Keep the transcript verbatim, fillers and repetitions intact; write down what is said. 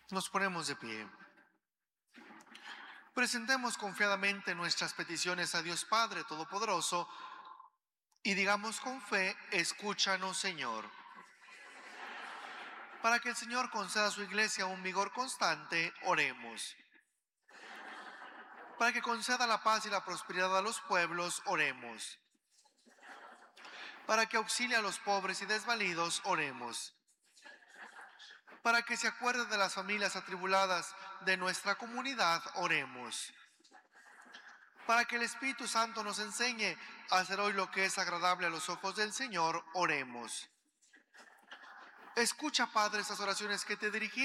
Nos ponemos de pie. Presentemos confiadamente nuestras peticiones a Dios Padre Todopoderoso y digamos con fe: escúchanos, Señor. Para que el Señor conceda a su iglesia un vigor constante, oremos. Para que conceda la paz y la prosperidad a los pueblos, oremos. Para que auxilie a los pobres y desvalidos, oremos. Para que se acuerde de las familias atribuladas de nuestra comunidad, oremos. Para que el Espíritu Santo nos enseñe a hacer hoy lo que es agradable a los ojos del Señor, oremos. Escucha, Padre, estas oraciones que te dirigí